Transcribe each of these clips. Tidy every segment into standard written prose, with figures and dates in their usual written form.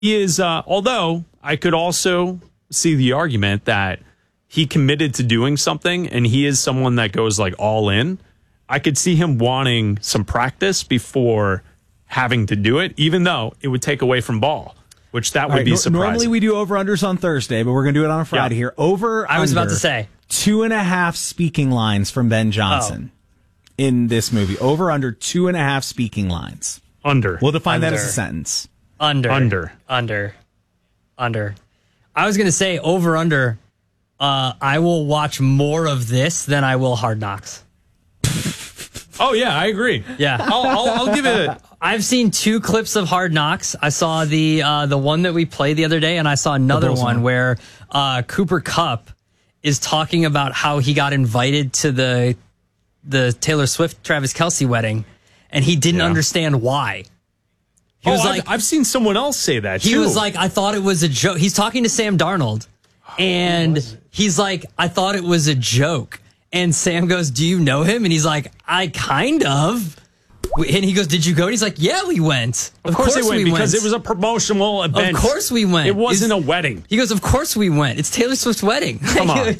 He is, although I could also see the argument that he committed to doing something and he is someone that goes like all in. I could see him wanting some practice before having to do it, even though it would take away from ball, which that would be surprising. Normally we do over-unders on Thursday, but we're going to do it on a Friday here. I was about to say 2.5 speaking lines from Ben Johnson in this movie. Over-under 2.5 speaking lines. Under. We'll define that as a sentence. Under. I was going to say over-under. I will watch more of this than I will Hard Knocks. Oh, yeah, I agree. Yeah. I'll give it I've seen 2 clips of Hard Knocks. I saw the one that we played the other day, and I saw another one where Cooper Kupp is talking about how he got invited to the Taylor Swift Travis Kelce wedding, and he didn't understand why. He was like, I've seen someone else say that, too. He was like, I thought it was a joke. He's talking to Sam Darnold, and he's like, I thought it was a joke. And Sam goes, do you know him? And he's like, I kind of. And he goes, did you go? And he's like, yeah, we went. Of course we went, because it was a promotional event. Of course we went. It wasn't a wedding. He goes, of course we went. It's Taylor Swift's wedding. Come on.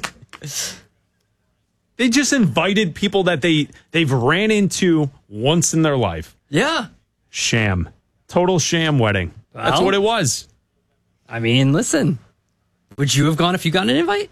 They just invited people that they've ran into once in their life. Yeah. Sham. Total sham wedding. That's what it was. I mean, listen. Would you have gone if you got an invite?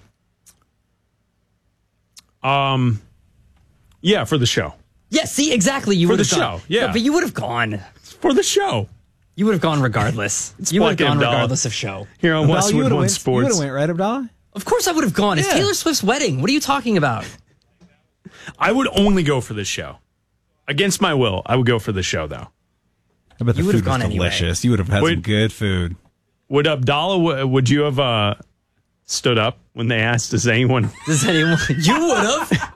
Yeah, for the show. Yeah, see, exactly. You would have gone. For the show, yeah. But you would have gone. For the show. You would have gone regardless. You would have gone regardless of show. Here on Westwood One Sports. You would have went, right, Abdallah? Of course I would have gone. It's Taylor Swift's wedding. What are you talking about? I would only go for the show. Against my will, I would go for the show, though. I bet the food was delicious. You would have had some good food. Would Abdallah, would you have stood up when they asked, does anyone? You would have.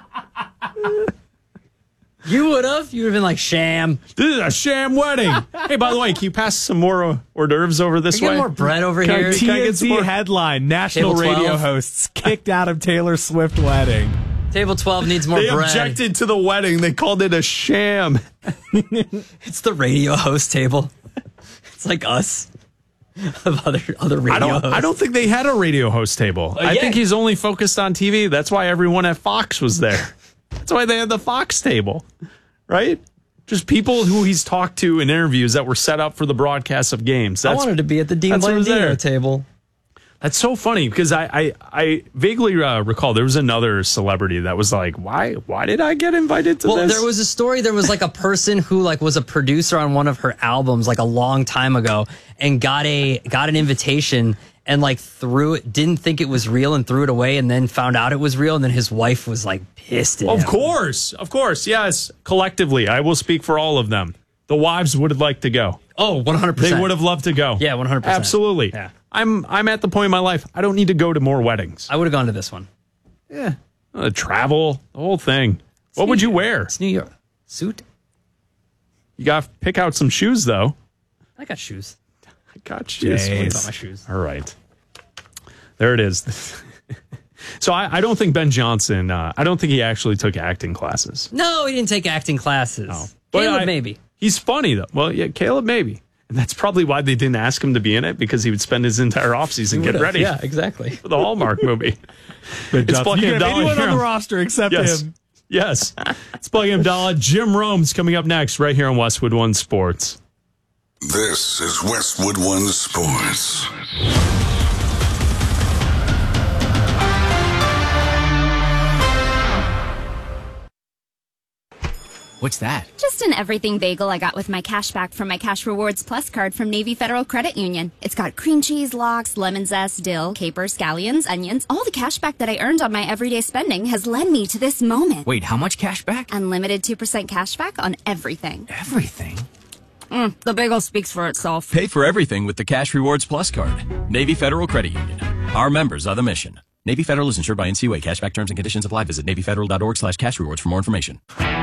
You would have. You would have been like, sham. This is a sham wedding. Hey, by the way, can you pass some more hors d'oeuvres over this way? Get more bread over here. Can I get some more headline? National radio hosts kicked out of Taylor Swift wedding. Table 12 needs more bread. They objected to the wedding. They called it a sham. It's the radio host table. It's like us. Of other radio hosts. I don't think they had a radio host table. I think he's only focused on TV. That's why everyone at Fox was there. That's why they had the Fox table, right? Just people who he's talked to in interviews that were set up for the broadcast of games. I wanted to be at the Dean Blandino table. That's so funny because I vaguely recall there was another celebrity that was like, why did I get invited to this? Well, there was a story. There was like a person who like was a producer on one of her albums like a long time ago and got an invitation and like didn't think it was real and threw it away and then found out it was real. And then his wife was like pissed at him. Of course. Yes. Collectively, I will speak for all of them. The wives would have liked to go. Oh, 100%. They would have loved to go. Yeah, 100%. Absolutely. Yeah. I'm at the point in my life, I don't need to go to more weddings. I would have gone to this one. Yeah. Travel, the whole thing. What would you wear? It's New York. Suit? You got to pick out some shoes, though. I got shoes. I got shoes. What about my shoes? All right. There it is. So I don't think Ben Johnson, I don't think he actually took acting classes. No, he didn't take acting classes. No. Caleb, maybe. He's funny, though. Well, yeah, Caleb, maybe. And that's probably why they didn't ask him to be in it, because he would spend his entire offseason getting ready. Yeah, exactly. For the Hallmark movie. It's Plug-in Abdallah anyone on the roster except him. Yes. It's Plug-in Abdallah. Jim Rome's coming up next right here on Westwood One Sports. This is Westwood One Sports. What's that? Just an everything bagel I got with my cash back from my Cash Rewards Plus card from Navy Federal Credit Union. It's got cream cheese, lox, lemon zest, dill, capers, scallions, onions. All the cash back that I earned on my everyday spending has led me to this moment. Wait, how much cash back? Unlimited 2% cash back on everything. Everything? The bagel speaks for itself. Pay for everything with the Cash Rewards Plus card. Navy Federal Credit Union. Our members are the mission. Navy Federal is insured by NCUA. Cashback terms and conditions apply. Visit NavyFederal.org/cashrewards for more information.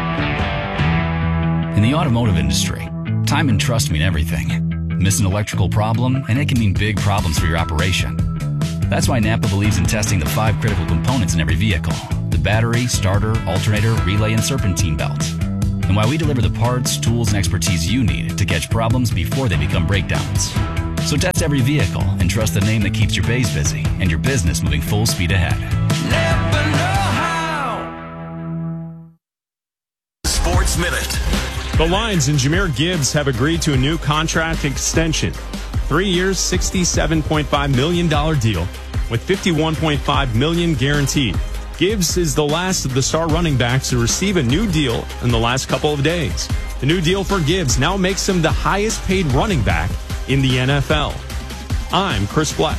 In the automotive industry, time and trust mean everything. Miss an electrical problem, and it can mean big problems for your operation. That's why Napa believes in testing the 5 critical components in every vehicle: the battery, starter, alternator, relay, and serpentine belt. And why we deliver the parts, tools, and expertise you need to catch problems before they become breakdowns. So test every vehicle and trust the name that keeps your bays busy and your business moving full speed ahead. Never know how. Sports Minute. The Lions and Jahmyr Gibbs have agreed to a new contract extension. 3 years, $67.5 million deal with $51.5 million guaranteed. Gibbs is the last of the star running backs to receive a new deal in the last couple of days. The new deal for Gibbs now makes him the highest paid running back in the NFL. I'm Chris Black.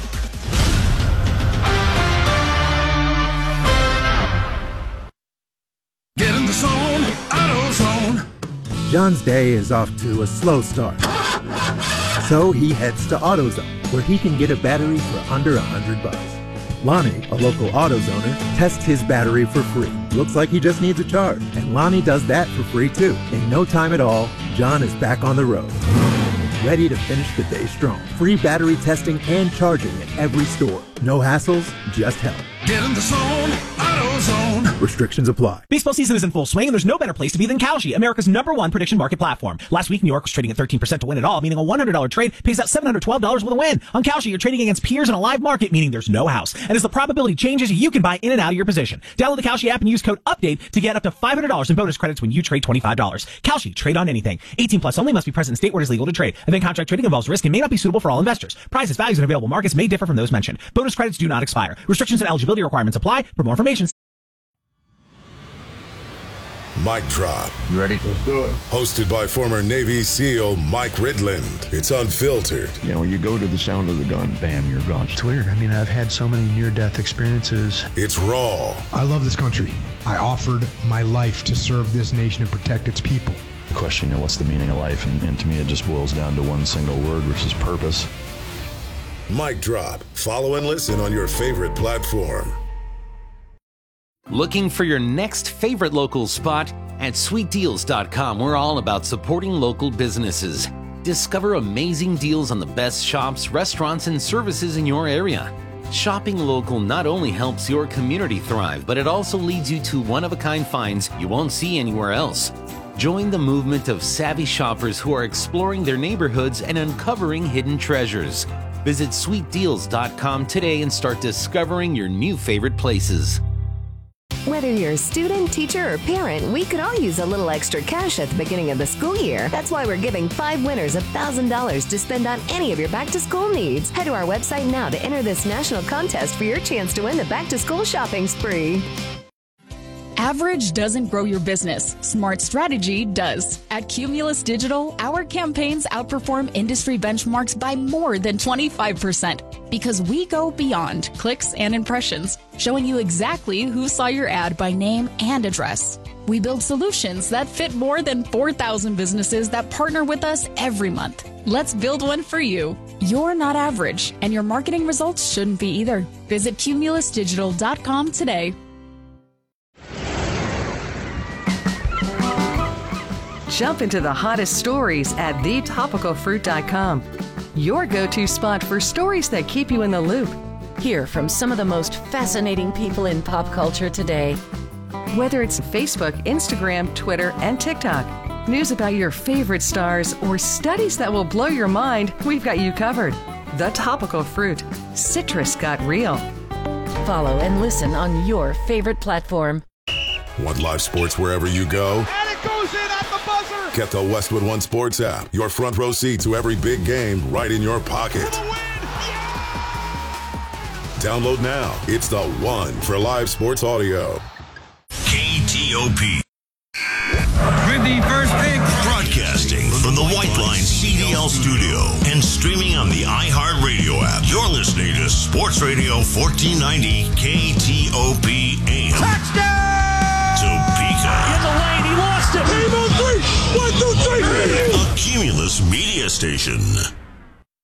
Get in the zone, AutoZone. John's day is off to a slow start. So he heads to AutoZone, where he can get a battery for under $100. Lonnie, a local AutoZoner, tests his battery for free. Looks like he just needs a charge, and Lonnie does that for free too. In no time at all, John is back on the road, ready to finish the day strong. Free battery testing and charging at every store. No hassles, just help. Get in the zone, AutoZone. Restrictions apply. Baseball season is in full swing, and there's no better place to be than Kalshi, America's #1 prediction market platform. Last week, New York was trading at 13% to win it all, meaning a $100 trade pays out $712 with a win. On Kalshi, you're trading against peers in a live market, meaning there's no house. And as the probability changes, you can buy in and out of your position. Download the Kalshi app and use code UPDATE to get up to $500 in bonus credits when you trade $25. Kalshi, trade on anything. 18 plus only, must be present in state where it is legal to trade. Event contract trading involves risk and may not be suitable for all investors. Prices, values, and available markets may differ from those mentioned. Bonus credits do not expire. Restrictions and eligibility requirements apply. For more information, Mic Drop. You ready? Let's do it. Hosted by former Navy SEAL Mike Ridland. It's unfiltered. You know, when you go to the sound of the gun, bam, you're gone. It's weird. I mean, I've had so many near-death experiences. It's raw. I love this country. I offered my life to serve this nation and protect its people. The question, you know, what's the meaning of life? And to me, it just boils down to one single word, which is purpose. Mic Drop. Follow and listen on your favorite platform. Looking for your next favorite local spot? At sweetdeals.com, we're all about supporting local businesses. Discover amazing deals on the best shops, restaurants, and services in your area. Shopping local not only helps your community thrive, but it also leads you to one-of-a-kind finds you won't see anywhere else. Join the movement of savvy shoppers who are exploring their neighborhoods and uncovering hidden treasures. Visit sweetdeals.com today and start discovering your new favorite places. Whether you're a student, teacher, or parent, we could all use a little extra cash at the beginning of the school year. That's why we're giving 5 winners $1,000 to spend on any of your back-to-school needs. Head to our website now to enter this national contest for your chance to win the back-to-school shopping spree. Average doesn't grow your business. Smart strategy does. At Cumulus Digital, our campaigns outperform industry benchmarks by more than 25% because we go beyond clicks and impressions, showing you exactly who saw your ad by name and address. We build solutions that fit more than 4,000 businesses that partner with us every month. Let's build one for you. You're not average, and your marketing results shouldn't be either. Visit cumulusdigital.com today. Jump into the hottest stories at thetopicalfruit.com. Your go-to spot for stories that keep you in the loop. Hear from some of the most fascinating people in pop culture today. Whether it's Facebook, Instagram, Twitter, and TikTok, news about your favorite stars, or studies that will blow your mind, we've got you covered. The Topical Fruit. Citrus got real. Follow and listen on your favorite platform. Want live sports wherever you go? And it goes in at the buzzer. Get the Westwood One Sports app. Your front row seat to every big game right in your pocket. Download now. It's the one for live sports audio. KTOP. With the first pick. Broadcasting from the White Line CDL studio and streaming on the iHeartRadio app. You're listening to Sports Radio 1490 KTOP AM. Touchdown! Topeka. In the lane, he lost it. Game on 3. 1, 2, 3. A Cumulus media station.